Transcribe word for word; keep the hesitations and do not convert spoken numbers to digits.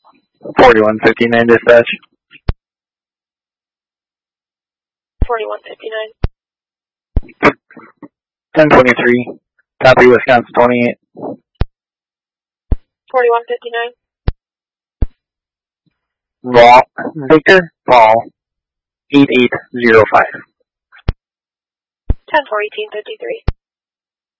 forty-one fifty-nine dispatch. forty-one fifty-nine. ten twenty-three, copy Wisconsin twenty-eight. forty-one fifty-nine. Vol, Victor, Vol, eight eight zero five. ten four eighteen fifty-three.